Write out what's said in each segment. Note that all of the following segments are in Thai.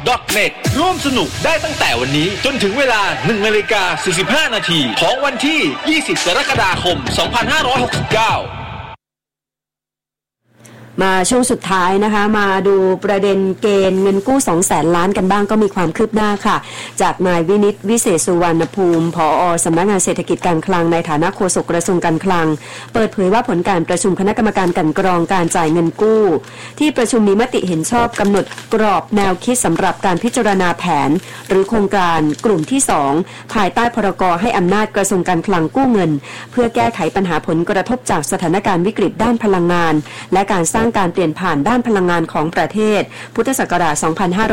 .net ร่วมสนุกได้ตั้งแต่วันนี้จนถึงเวลา 1:45 นาทีของวันที่ 20 กรกฎาคม 2569 มาช่วงสุดท้ายนะคะมาดูประเด็นเกณฑ์เงินกู้ 200,000 ล้านกันบ้างก็มีความคืบหน้าค่ะจากนายวินิตวิเศษสุวรรณภูมิผอ.สำนักงานเศรษฐกิจการคลังในฐานะโฆษกกระทรวงการคลังเปิดเผยว่าผลการประชุมคณะกรรมการกลั่นกรองการจ่ายเงินกู้ที่ประชุมมีมติเห็นชอบกำหนดกรอบแนวคิดสำหรับการพิจารณาแผนหรือโครงการกลุ่มที่2ภายใต้พรก.ให้อำนาจกระทรวงการคลังกู้เงินเพื่อแก้ไขปัญหาผลกระทบจากสถานการณ์วิกฤตด้านพลังงานและการสร้างการเปลี่ยนผ่านด้านพลังงานของประเทศพุทธศักราช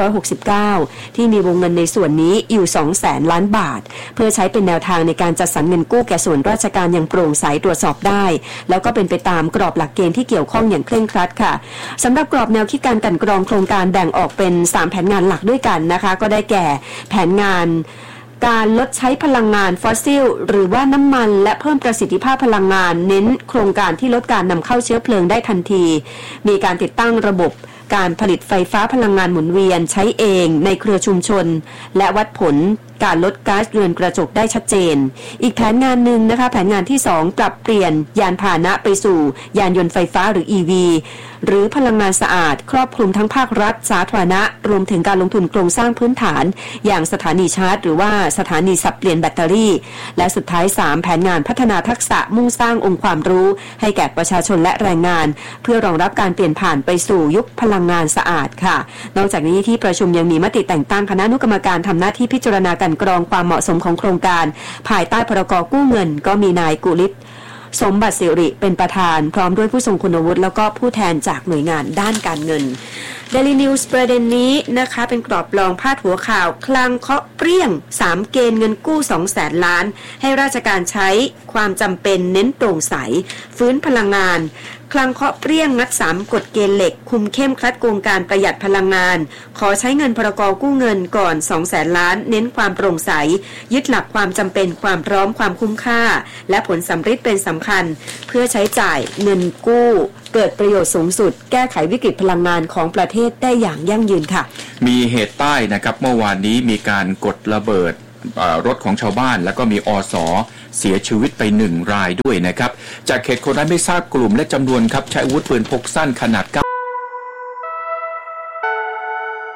2569 ที่มีวงเงินในส่วนนี้อยู่ 200,000 ล้านบาทเพื่อใช้เป็นแนวทางในการจัดสรรเงินกู้แก่ส่วนราชการอย่างโปร่งใสตรวจสอบได้แล้วก็เป็นไปตามกรอบหลักเกณฑ์ที่เกี่ยวข้องอย่างเคร่งครัดค่ะสำหรับกรอบแนวคิดการกลั่นกรองโครงการแบ่งออกเป็น3แผนงานหลักด้วยกันนะคะก็ได้แก่แผนงานการลดใช้พลังงานฟอสซิลหรือว่าน้ำมันและเพิ่มประสิทธิภาพพลังงานเน้นโครงการที่ลดการนำเข้าเชื้อเพลิงได้ทันทีมีการติดตั้งระบบการผลิตไฟฟ้าพลังงานหมุนเวียนใช้เองในเครือชุมชนและวัดผลการลดก๊าซเรือนกระจกได้ชัดเจนอีกแผนงานหนึ่งนะคะแผนงานที่2ปรับเปลี่ยนยานพาหนะไปสู่ยานยนต์ไฟฟ้าหรือ EV หรือพลังงานสะอาดครอบคลุมทั้งภาครัฐสาธารณะรวมถึงการลงทุนโครงสร้างพื้นฐานอย่างสถานีชาร์จหรือว่าสถานีสับเปลี่ยนแบตเตอรี่และสุดท้าย3แผนงานพัฒนาทักษะมุ่งสร้างองค์ความรู้ให้แก่ประชาชนและแรงงานเพื่อรองรับการเปลี่ยนผ่านไปสู่ยุคพลังงานสะอาดค่ะนอกจากนี้ที่ประชุมยังมีมติแต่งตั้งคณะอนุกรรมการทำหน้าที่พิจารณาการกรองความเหมาะสมของโครงการภายใต้พรก.กู้เงินก็มีนายกุลิศสมบัติสิริเป็นประธานพร้อมด้วยผู้ทรงคุณวุฒิแล้วก็ผู้แทนจากหน่วยงานด้านการเงิน Daily News ประเด็นนี้นะคะเป็นกรอบรองพาดหัวข่าวคลังเคาะเปรี้ยง3เกณฑ์เงินกู้ 200,000 ล้านให้ราชการใช้ความจำเป็นเน้นโปร่งใสฟื้นพลังงานคลังเคาะเปรี้ยงงัด3กฎเกณฑ์เหล็กคุมเข้มครัดโกงการประหยัดพลังงานขอใช้เงินพรก.กู้เงินก่อน 200,000 ล้านเน้นความโปร่งใสยึดหลักความจำเป็นความพร้อมความคุ้มค่าและผลสำฤทธิ์เป็นสำคัญเพื่อใช้จ่ายเงินกู้เกิดประโยชน์สูงสุดแก้ไขวิกฤตพลังงานของประเทศได้อย่างยั่งยืนค่ะมีเหตุใต้นะครับเมื่อวานนี้มีการกดระเบิดรถของชาวบ้านแล้วก็มีอส.เสียชีวิตไป1รายด้วยนะครับจากเหตุคนร้ายไม่ทราบกลุ่มและจำนวนครับใช้อาวุธปืนพกสั้นขนาด9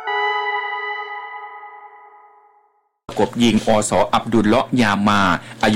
กบยิงอส.อับดุลเลาะห์ยามาอายุ